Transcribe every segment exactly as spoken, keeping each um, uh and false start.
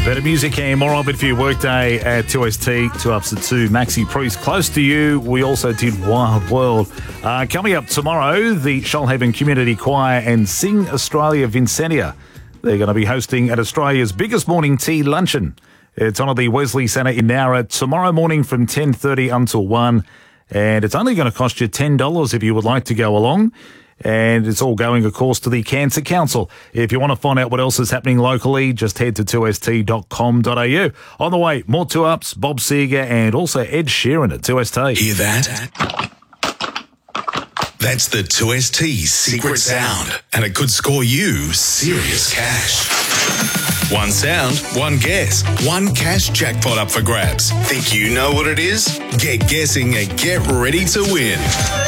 Better music and more of it for your workday at two S T, two ups at two. Maxi Priest, close to you. We also did Wild World. Uh, coming up tomorrow, the Shoalhaven Community Choir and Sing Australia Vincentia. They're going to be hosting at Australia's biggest morning tea luncheon. It's on at the Wesley Centre in Nowra tomorrow morning from ten thirty until one. And it's only going to cost you ten dollars if you would like to go along. And it's all going, of course, to the Cancer Council. If you want to find out what else is happening locally, just head to two S T dot com dot a u. On the way, more two-ups, Bob Seger, and also Ed Sheeran at two S T. Hear that? That's the two S T secret sound, and it could score you serious cash. One sound, one guess, one cash jackpot up for grabs. Think you know what it is? Get guessing and get ready to win.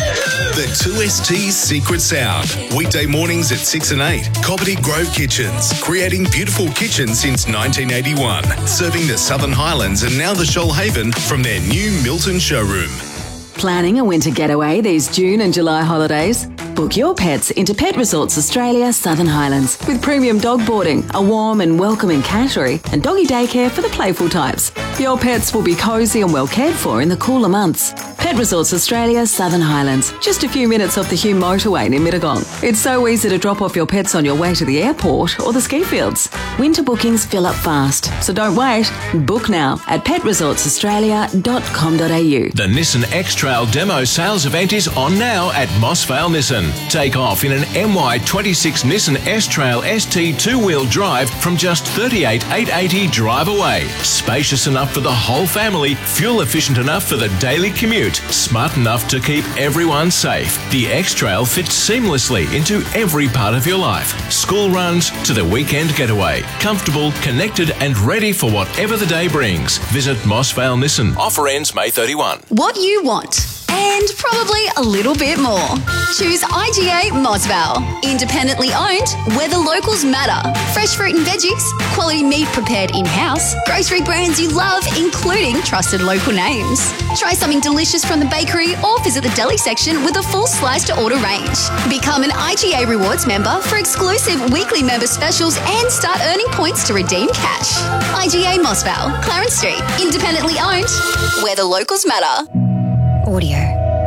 The two S T Secret Sound. Weekday mornings at six and eight. Coppity Grove Kitchens. Creating beautiful kitchens since nineteen eighty-one. Serving the Southern Highlands and now the Shoalhaven from their new Milton showroom. Planning a winter getaway these June and July holidays? Book your pets into Pet Resorts Australia Southern Highlands with premium dog boarding, a warm and welcoming cattery, and doggy daycare for the playful types. Your pets will be cosy and well cared for in the cooler months. Pet Resorts Australia Southern Highlands, just a few minutes off the Hume motorway near Mittagong. It's so easy to drop off your pets on your way to the airport or the ski fields. Winter bookings fill up fast, so don't wait. Book now at pet resorts australia dot com dot a u. The Nissan X-Trail demo sales event is on now at Mossvale Nissan. Take off in an M Y twenty-six Nissan S-Trail S T two-wheel drive from just thirty-eight thousand eight hundred eighty dollars drive away. Spacious enough for the whole family, fuel efficient enough for the daily commute, smart enough to keep everyone safe. The X-Trail fits seamlessly into every part of your life. School runs to the weekend getaway. Comfortable, connected and ready for whatever the day brings. Visit Mossvale Nissan. Offer ends May thirty-first. What you want. And probably a little bit more. Choose I G A Mossvale. Independently owned, where the locals matter. Fresh fruit and veggies, quality meat prepared in-house, grocery brands you love, including trusted local names. Try something delicious from the bakery or visit the deli section with a full slice to order range. Become an I G A Rewards member for exclusive weekly member specials and start earning points to redeem cash. I G A Mossvale, Clarence Street. Independently owned, where the locals matter. Audio.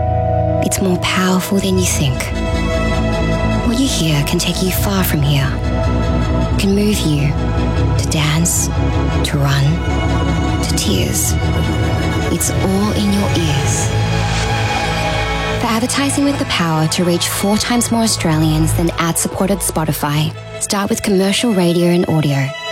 It's more powerful than you think. What you hear can take you far from here. It can move you to dance, to run, to tears. It's all in your ears. For advertising with the power to reach four times more Australians than ad-supported Spotify, start with commercial radio and audio.